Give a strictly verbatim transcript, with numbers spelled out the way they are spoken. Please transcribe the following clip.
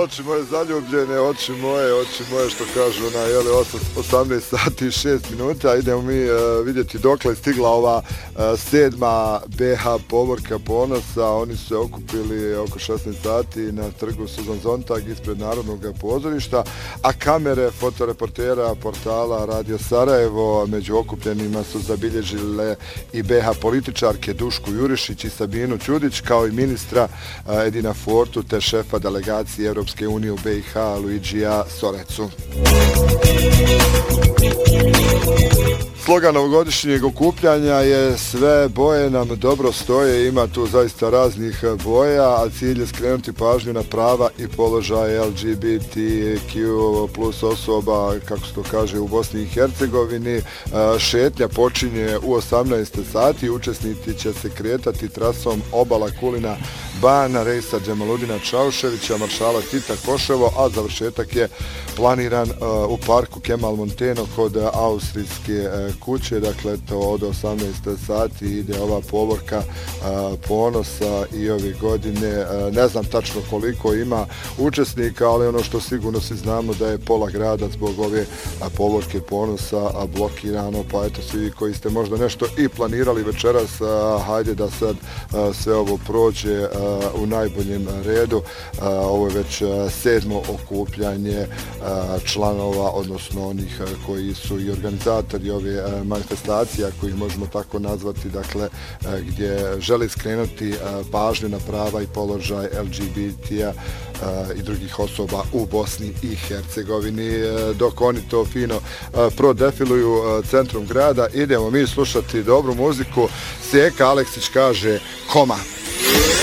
oči moje zaljubljene, oči moje, oči moje što kažu na jeli, osamnaest sati i šest minuta. Idemo mi uh, vidjeti dokle je stigla ova uh, sedma B H povorka ponosa. Oni su se okupili oko šesnaest sati na trgu Suzan Zontag ispred Narodnog pozorišta, a kamere fotoreportera portala Radio Sarajevo među okupljenima su zabilježile i B H političarke Dušku Jurišić i Sabinu Ćudić, kao i ministra uh, Edina Fortu te šefa delegacije Europske unije u B i H Luigija Sorecu. Slogan ovogodišnjeg okupljanja je sve boje nam dobro stoje, ima tu zaista raznih boja, a cilj je skrenuti pažnju na prava i položaj L G B T Q plus osoba, kako se to kaže, u Bosni i Hercegovini. Šetnja počinje u osamnaest sati, učesnici će se kretati trasom Obala Kulina Bana, Rejsa Džemaludina Čauševića, Maršala Tita Koševo, a završetak je planiran u parku Kemal Monteno kod austrijske kuće. Dakle, to od osamnaest sati ide ova povorka ponosa i ove godine. Ne znam tačno koliko ima učesnika, ali ono što sigurno svi znamo da je pola grada zbog ove povorke ponosa blokirano, pa eto svi koji ste možda nešto i planirali večeras, hajde da sad sve ovo prođe u najboljem redu. Ovo je već sedmo okupljanje članova, odnosno onih koji su i organizatori ove manifestacije, ako ih možemo tako nazvati, dakle, gdje želi skrenuti pažnju na prava i položaj L G B T-a i drugih osoba u Bosni i Hercegovini. Dok oni to fino prodefiluju centrom grada, idemo mi slušati dobru muziku. Sjeka Aleksić kaže Koma.